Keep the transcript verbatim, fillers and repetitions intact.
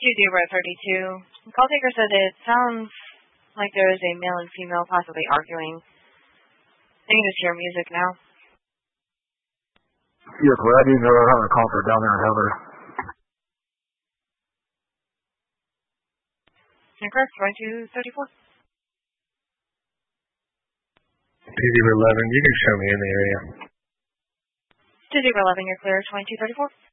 two zero thirty-two. Call taker said it sounds like there is a male and female possibly arguing. I can just hear music now. Yes, well, I do know they're having a concert down there in Heather. Correct, twenty-two thirty-four. two zero eleven, you can show me in the area. two zero eleven, you're clear, twenty-two thirty-four.